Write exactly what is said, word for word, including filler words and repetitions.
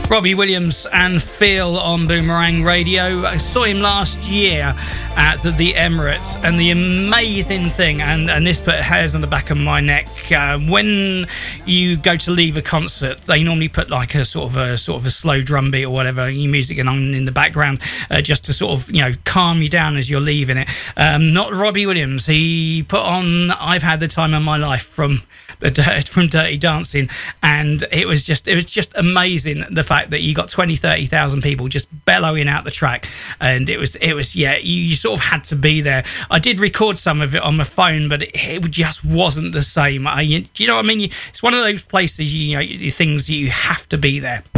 Robbie Williams and Feel on Boomerang Radio. I saw him last year at the Emirates, and the amazing thing, and, and this put hairs on the back of my neck, uh, when you go to leave a concert, they normally put like a sort of a sort of a slow drum beat or whatever, your music going on in the background, uh, just to sort of, you know, calm you down as you're leaving it. Um, not Robbie Williams. He put on I've Had the Time of My Life from the from Dirty Dancing, and it was just it was just amazing, the fact that you got twenty, thirty thousand people just bellowing out the track, and it was it was yeah you, you sort of had to be there. I did record some of it on my phone, but it, it just wasn't the same. I, you, do you know what I mean? You, it's one of those places, you know, things you have to be there.